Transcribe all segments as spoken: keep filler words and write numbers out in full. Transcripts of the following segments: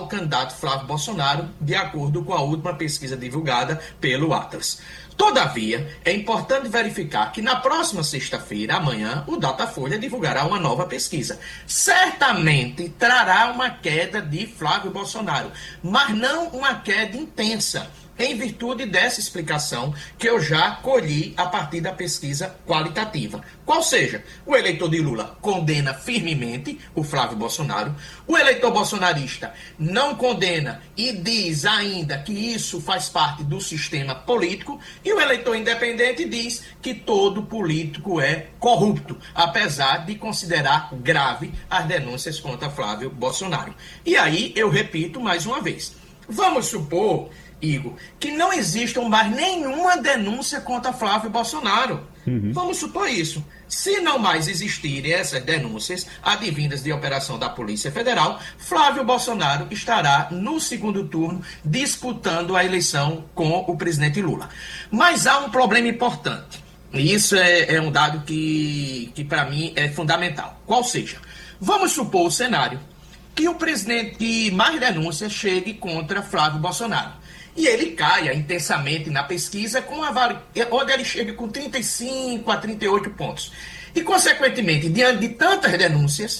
ao candidato Flávio Bolsonaro, de acordo com a última pesquisa divulgada pelo Atlas. Todavia, é importante verificar que na próxima sexta-feira, amanhã, o Datafolha divulgará uma nova pesquisa. Certamente trará uma queda de Flávio Bolsonaro, mas não uma queda intensa, em virtude dessa explicação que eu já colhi a partir da pesquisa qualitativa. Qual seja, o eleitor de Lula condena firmemente o Flávio Bolsonaro, o eleitor bolsonarista não condena e diz ainda que isso faz parte do sistema político, e o eleitor independente diz que todo político é corrupto, apesar de considerar grave as denúncias contra Flávio Bolsonaro. E aí eu repito mais uma vez, vamos supor, Igor, que não exista mais nenhuma denúncia contra Flávio Bolsonaro. Uhum. Vamos supor isso. Se não mais existirem essas denúncias advindas de operação da Polícia Federal, Flávio Bolsonaro estará no segundo turno disputando a eleição com o presidente Lula. Mas há um problema importante. E isso é, é um dado que, que para mim é fundamental. Qual seja, vamos supor o cenário que o presidente que mais denúncias chegue contra Flávio Bolsonaro. E ele caia intensamente na pesquisa, com uma var... onde ele chega com trinta e cinco a trinta e oito pontos. E, consequentemente, diante de tantas denúncias,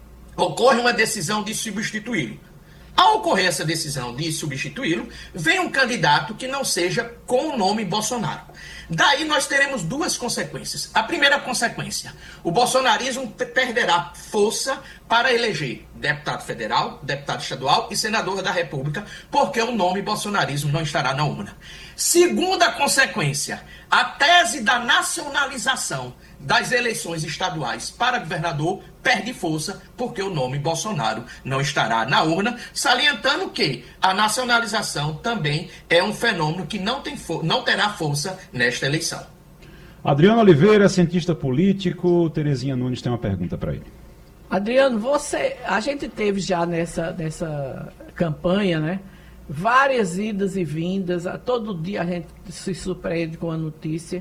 ocorre uma decisão de substituí-lo. Ao ocorrer essa decisão de substituí-lo, vem um candidato que não seja com o nome Bolsonaro. Daí nós teremos duas consequências. A primeira consequência, o bolsonarismo perderá força para eleger deputado federal, deputado estadual e senador da República, porque o nome bolsonarismo não estará na urna. Segunda consequência, a tese da nacionalização das eleições estaduais para governador perde força, porque o nome Bolsonaro não estará na urna, salientando que a nacionalização também é um fenômeno que não, tem não terá força nesta eleição. Adriano Oliveira, cientista político, Terezinha Nunes tem uma pergunta para ele. Adriano, você, a gente teve já nessa, nessa campanha, né, várias idas e vindas, a todo dia a gente se surpreende com a notícia.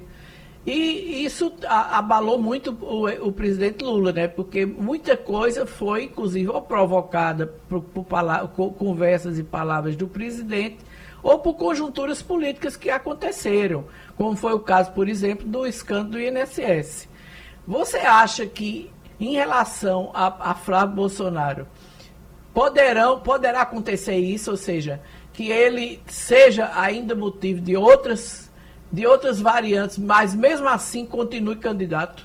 E isso abalou muito o, o presidente Lula, né? Porque muita coisa foi, inclusive, ou provocada por, por palavras, conversas e palavras do presidente, ou por conjunturas políticas que aconteceram, como foi o caso, por exemplo, do escândalo do I N S S. Você acha que, em relação a, a Flávio Bolsonaro, poderão, poderá acontecer isso, ou seja, que ele seja ainda motivo de outras de outras variantes, mas mesmo assim continue candidato?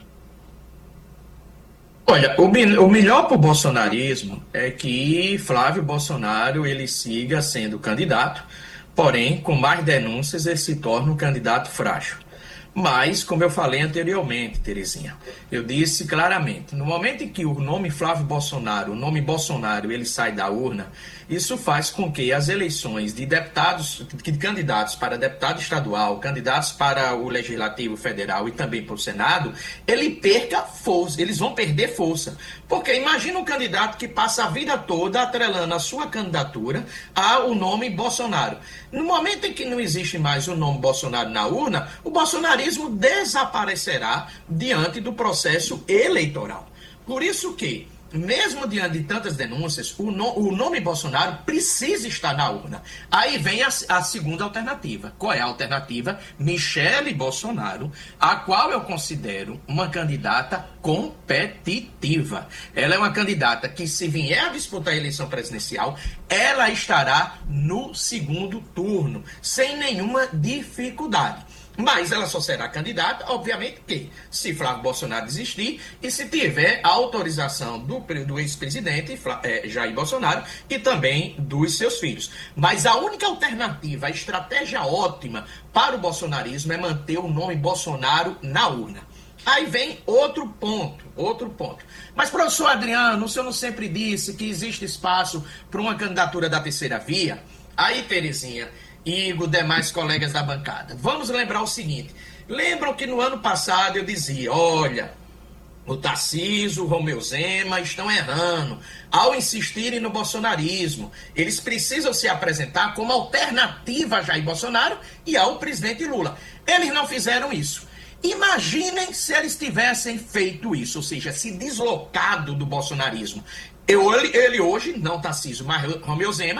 Olha, o, o melhor para o bolsonarismo é que Flávio Bolsonaro ele siga sendo candidato, porém, com mais denúncias, ele se torna um candidato frágil. Mas, como eu falei anteriormente, Terezinha, eu disse claramente, no momento em que o nome Flávio Bolsonaro, o nome Bolsonaro, ele sai da urna, isso faz com que as eleições de deputados, de candidatos para deputado estadual, candidatos para o Legislativo Federal e também para o Senado, ele perca força, eles vão perder força. Porque imagina um candidato que passa a vida toda atrelando a sua candidatura ao nome Bolsonaro. No momento em que não existe mais o nome Bolsonaro na urna, o bolsonarismo desaparecerá diante do processo eleitoral. Por isso que, mesmo diante de tantas denúncias, o, no, o nome Bolsonaro precisa estar na urna. Aí vem a, a segunda alternativa. Qual é a alternativa? Michele Bolsonaro, a qual eu considero uma candidata competitiva. Ela é uma candidata que, se vier a disputar a eleição presidencial, ela estará no segundo turno, sem nenhuma dificuldade. Mas ela só será candidata, obviamente, que se Flávio Bolsonaro desistir e se tiver a autorização do, do ex-presidente é, Jair Bolsonaro e também dos seus filhos. Mas a única alternativa, a estratégia ótima para o bolsonarismo é manter o nome Bolsonaro na urna. Aí vem outro ponto, outro ponto. Mas, professor Adriano, o senhor não sempre disse que existe espaço para uma candidatura da terceira via? Aí, Terezinha, Igor, demais colegas da bancada, vamos lembrar o seguinte. Lembram que no ano passado eu dizia, olha, o Tarcísio, o Romeu Zema estão errando ao insistirem no bolsonarismo. Eles precisam se apresentar como alternativa a Jair Bolsonaro e ao presidente Lula. Eles não fizeram isso. Imaginem se eles tivessem feito isso, ou seja, se deslocado do bolsonarismo. Eu, ele, ele hoje, não Tarcísio, mas Romeu Zema,